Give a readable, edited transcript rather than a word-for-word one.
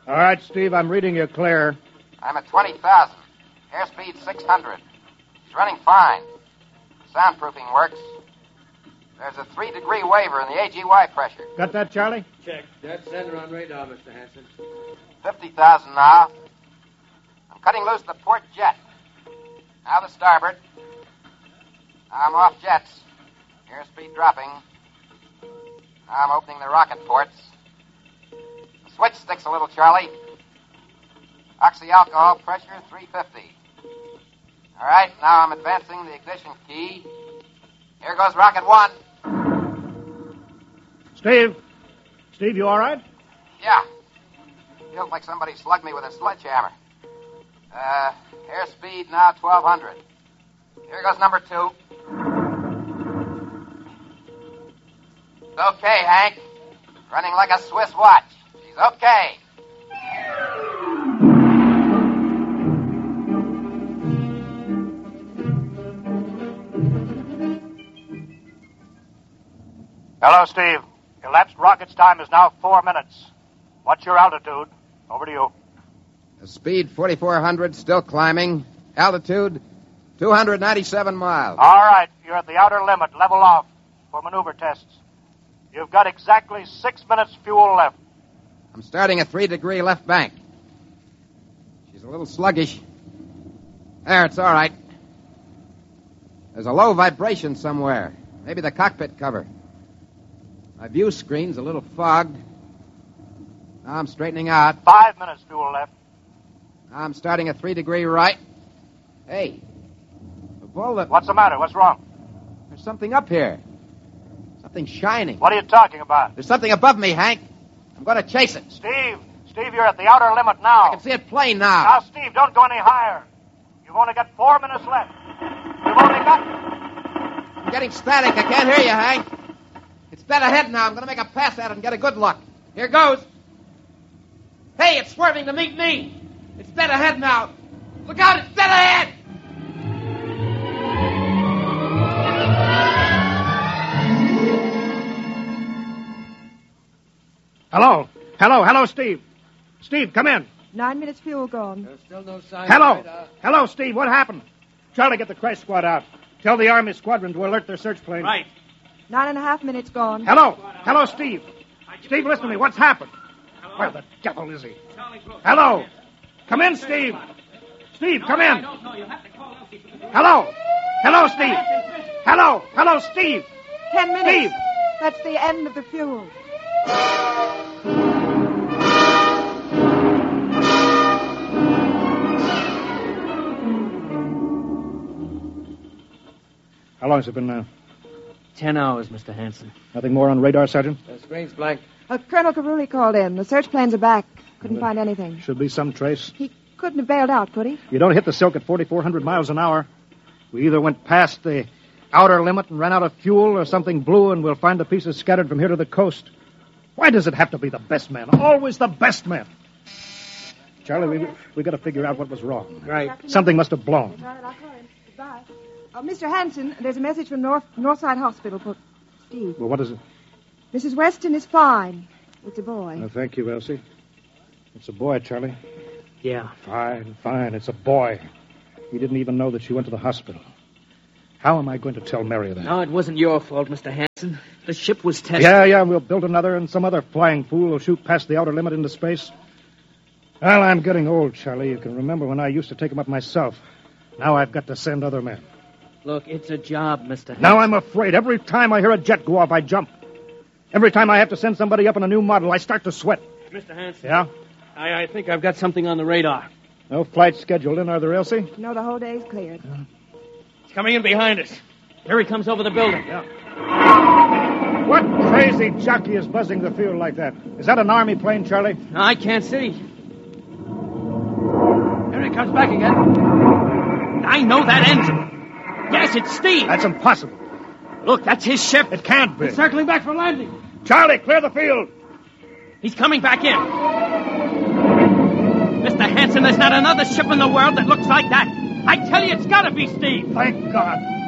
All right, Steve, I'm reading you clear. I'm at 20,000. Airspeed 600. He's running fine. Soundproofing works. There's a 3-degree waiver in the AGY pressure. Got that, Charlie? Check. Dead center on radar, Mr. Hanson. 50,000 now. I'm cutting loose the port jet. Now the starboard. Now I'm off jets. Airspeed dropping. Now I'm opening the rocket ports. The switch sticks a little, Charlie. Oxy-alcohol pressure 350. All right, now I'm advancing the ignition key. Here goes rocket 1. Steve? Steve, you all right? Yeah. Feels like somebody slugged me with a sledgehammer. Airspeed now 1,200. Here goes number 2. It's okay, Hank. Running like a Swiss watch. She's okay. Hello, Steve. Elapsed rocket's time is now 4 minutes. What's your altitude? Over to you. Speed 4,400, still climbing. Altitude 297 miles. All right, you're at the outer limit. Level off for maneuver tests. You've got exactly 6 minutes fuel left. I'm starting a 3-degree left bank. She's a little sluggish. There, it's all right. There's a low vibration somewhere. Maybe the cockpit cover. My view screen's a little fogged. Now I'm straightening out. 5 minutes fuel left. Now I'm starting a 3-degree right. Hey, of all the... What's the matter? What's wrong? There's something up here. Something shining. What are you talking about? There's something above me, Hank. I'm going to chase it. Steve, you're at the outer limit now. I can see it plain now. Now, Steve, don't go any higher. You've only got 4 minutes left. You've only got... I'm getting static. I can't hear you, Hank. It's dead ahead now. I'm going to make a pass at it and get a good look. Here goes. Hey, it's swerving to meet me. It's dead ahead now. Look out, it's dead ahead. Hello, Steve. Steve, come in. 9 minutes fuel gone. There's still no sign Hello, Steve, what happened? Charlie, get the crash squad out. Tell the Army squadron to alert their search plane. Right. 9.5 minutes gone. Hello, Steve. Steve, listen to me. What's happened? Where the devil is he? Hello. Come in, Steve. Steve, come in. Hello, Steve. Hello, Steve. 10 minutes. Steve. That's the end of the fuel. How long has it been now? 10 hours, Mr. Hanson. Nothing more on radar, Sergeant? The screen's blank. Colonel Caruli called in. The search planes are back. Couldn't find anything. Should be some trace. He couldn't have bailed out, could he? You don't hit the silk at 4,400 miles an hour. We either went past the outer limit and ran out of fuel, or something blew, and we'll find the pieces scattered from here to the coast. Why does it have to be the best man? Always the best man. Charlie, we got to figure out what was wrong. Right. Something must have blown. All right, I'll call him. Goodbye. Mr. Hanson, there's a message from Northside Hospital for Steve. Well, what is it? Mrs. Weston is fine. It's a boy. Oh, thank you, Elsie. It's a boy, Charlie. Yeah. Fine. It's a boy. We didn't even know that she went to the hospital. How am I going to tell Mary that? No, it wasn't your fault, Mr. Hanson. The ship was tested. Yeah, we'll build another, and some other flying fool will shoot past the outer limit into space. Well, I'm getting old, Charlie. You can remember when I used to take them up myself. Now I've got to send other men. Look, it's a job, Mr. Hanson. Now I'm afraid. Every time I hear a jet go off, I jump. Every time I have to send somebody up in a new model, I start to sweat. Mr. Hanson. Yeah? I think I've got something on the radar. No flights scheduled in, are there, Elsie? No, the whole day's cleared. It's coming in behind us. Here he comes over the building. Yeah. What crazy jockey is buzzing the field like that? Is that an Army plane, Charlie? No, I can't see. Here he comes back again. I know that engine. Yes, it's Steve. That's impossible. Look, that's his ship. It can't be. It's circling back for landing. Charlie, clear the field. He's coming back in. Mr. Hanson, there's not another ship in the world that looks like that. I tell you, it's got to be Steve. Thank God.